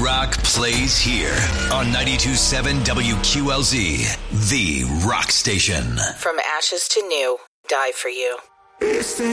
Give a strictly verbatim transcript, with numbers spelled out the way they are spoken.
rock plays here on ninety-two point seven W Q L Z, the rock station. From ashes to new, die for you.